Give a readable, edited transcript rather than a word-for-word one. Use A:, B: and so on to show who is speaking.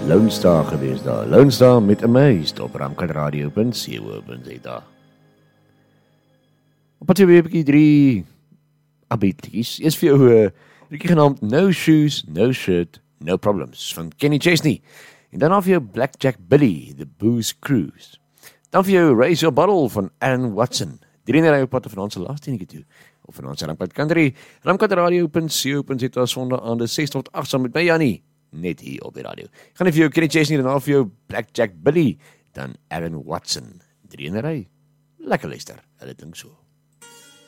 A: Lone Star gewees daar. Lone Star met Amazed op ramkatradio.co.za. Op wat jy bykie 3 abietlikies. Eers vir jou liedjie genaamd No Shoes, No Shirt, No Problems van Kenny Chesney. En dan vir jou Blackjack Billy, The Booze Cruise. Dan vir jou Raise Your Bottle van Aaron Watson. 3 in die rij op pad van ons laaste enige toe. Of van ons Ramkat Country. ramkatradio.co.za Sondag aan de 6 tot 8 saam met my Jannie. Net hier op die radio. Ek gaan vir jou Kenny Chesney, dan vir jou Blackjack Billy, dan Aaron Watson. 3 in die rij. Lekker luister, hulle dink so.